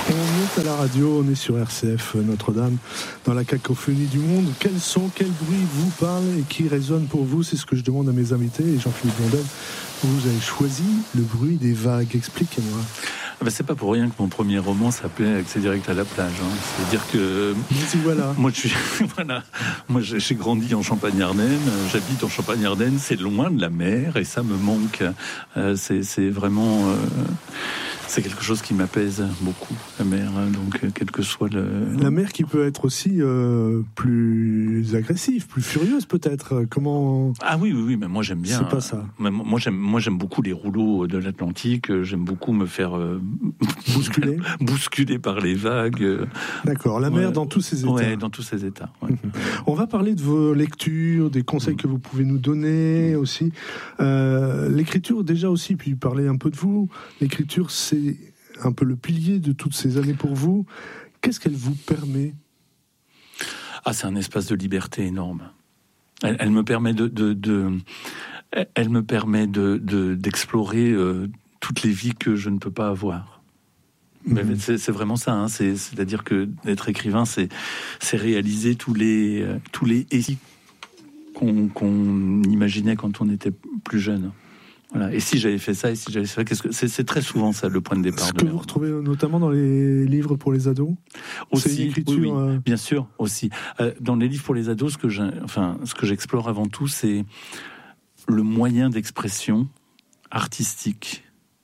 On est à la radio, on est sur RCF Notre-Dame, dans la cacophonie du monde. Quels sons, quel bruit vous parle et qui résonne pour vous? C'est ce que je demande à mes invités. Et Jean-Philippe Blondel, vous avez choisi le bruit des vagues. Expliquez-moi. C'est pas pour rien que mon premier roman s'appelait Accès direct à la plage. C'est-à-dire que voilà. Moi, j'ai grandi en Champagne-Ardenne. J'habite en Champagne-Ardenne. C'est loin de la mer et ça me manque. C'est vraiment. C'est quelque chose qui m'apaise beaucoup, la mer. Donc, quel que soit la mer qui peut être aussi plus agressive, plus furieuse peut-être. Comment? Ah oui, mais moi j'aime bien. C'est pas ça. Moi j'aime beaucoup les rouleaux de l'Atlantique. J'aime beaucoup me faire bousculer par les vagues. D'accord. La mer dans tous ses états. Ouais, dans tous ses états. Ouais. On va parler de vos lectures, des conseils que vous pouvez nous donner aussi. L'écriture déjà aussi, puis parler un peu de vous. L'écriture, c'est un peu le pilier de toutes ces années pour vous. Qu'est-ce qu'elle vous permet? C'est un espace de liberté énorme. Elle me permet d'explorer toutes les vies que je ne peux pas avoir. Mais c'est vraiment ça. C'est-à-dire que d'être écrivain, c'est réaliser tous les essais qu'on imaginait quand on était plus jeune. Voilà. Et si j'avais fait ça, c'est très souvent ça le point de départ. Ce que vous retrouvez notamment dans les livres pour les ados. Aussi, c'est une écriture. Oui, bien sûr, aussi. Dans les livres pour les ados, ce que j'explore avant tout, c'est le moyen d'expression artistique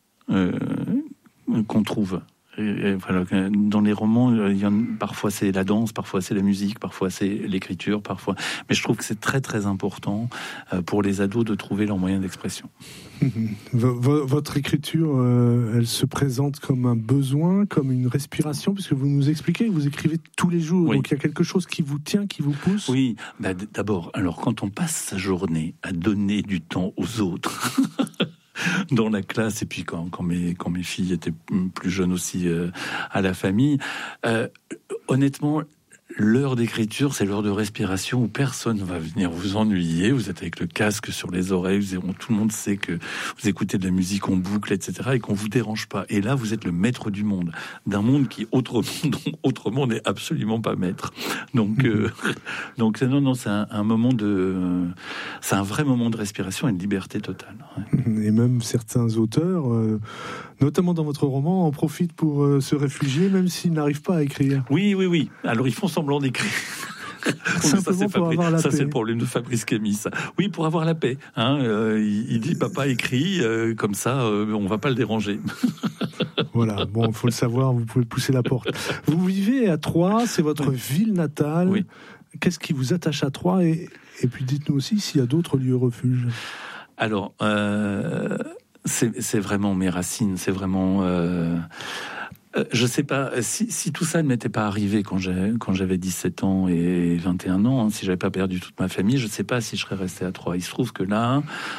qu'on trouve. Et voilà, dans les romans, parfois c'est la danse, parfois c'est la musique, parfois c'est l'écriture, parfois. Mais je trouve que c'est très très important pour les ados de trouver leur moyen d'expression. Votre écriture, elle se présente comme un besoin, comme une respiration, puisque vous nous expliquez que vous écrivez tous les jours. Oui. Donc il y a quelque chose qui vous tient, qui vous pousse. Oui, d'abord, alors quand on passe sa journée à donner du temps aux autres. Dans la classe, et puis quand mes filles étaient plus jeunes aussi à la famille, honnêtement, l'heure d'écriture, c'est l'heure de respiration où personne ne va venir vous ennuyer. Vous êtes avec le casque sur les oreilles, tout le monde sait que vous écoutez de la musique en boucle, etc., et qu'on vous dérange pas. Et là, vous êtes le maître du monde, d'un monde qui autrement n'est absolument pas maître. Donc non, c'est un moment c'est un vrai moment de respiration et de liberté totale. Ouais. Et même certains auteurs, notamment dans votre roman, en profitent pour se réfugier, même s'ils n'arrivent pas à écrire. Oui. Alors ils font semblant d'écrire. Simplement pour avoir la paix. Ça, c'est le problème de Fabrice Camis. Oui, pour avoir la paix. Il dit, papa écrit, comme ça, on va pas le déranger. Voilà, bon, il faut le savoir, vous pouvez pousser la porte. Vous vivez à Troyes, c'est votre ville natale. Oui. Qu'est-ce qui vous attache à Troyes et puis dites-nous aussi s'il y a d'autres lieux refuges. Alors, c'est vraiment mes racines, c'est vraiment... je sais pas si tout ça ne m'était pas arrivé quand j'avais 17 ans et 21 ans, si j'avais pas perdu toute ma famille, je sais pas si je serais resté à Troyes. Il se trouve que là,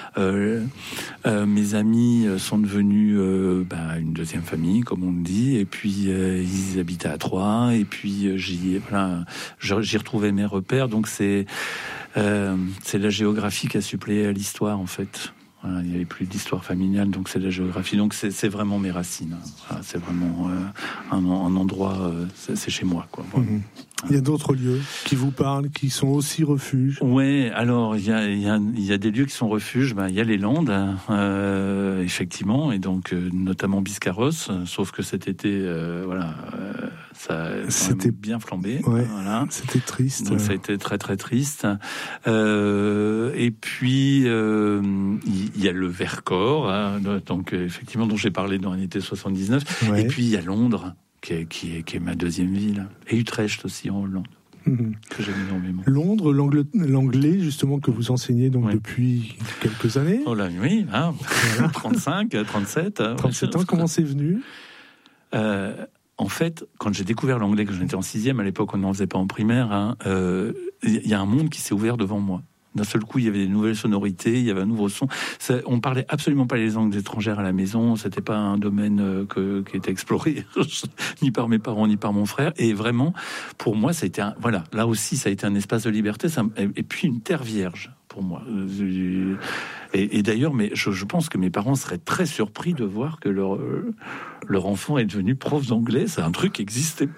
mes amis sont devenus une deuxième famille, comme on le dit, et puis ils habitaient à Troyes, et puis j'y retrouvais mes repères. Donc c'est la géographie qui a suppléé à l'histoire, en fait. Voilà, il n'y avait plus d'histoire familiale, donc c'est de la géographie. Donc c'est vraiment mes racines. Voilà, c'est vraiment un endroit, c'est chez moi, quoi. Voilà. Il y a d'autres lieux qui vous parlent, qui sont aussi refuges. Ouais, alors il y a des lieux qui sont refuges. Il y a les Landes, effectivement, et donc notamment Biscarrosse. Sauf que cet été, ça c'était bien flambé. Ouais, voilà. C'était triste. Donc ça a été très très triste. Et puis il y a le Vercors, donc effectivement dont j'ai parlé dans l'été 79. Ouais. Et puis il y a Londres, qui est ma deuxième ville, et Utrecht aussi en Hollande. Que j'aime énormément. Londres, l'anglais justement que vous enseignez donc depuis quelques années. Oh là oui, voilà. 35, 37. 37 ans, comment c'est venu? En fait, quand j'ai découvert l'anglais, quand j'étais en 6e, à l'époque on n'en faisait pas en primaire, il y a un monde qui s'est ouvert devant moi. D'un seul coup, il y avait des nouvelles sonorités, il y avait un nouveau son. On parlait absolument pas les langues étrangères à la maison. C'était pas un domaine qui était exploré ni par mes parents ni par mon frère. Et vraiment, pour moi, ça a été là aussi, ça a été un espace de liberté. Et puis une terre vierge pour moi. Et d'ailleurs, mais je pense que mes parents seraient très surpris de voir que leur enfant est devenu prof d'anglais. C'est un truc qui existait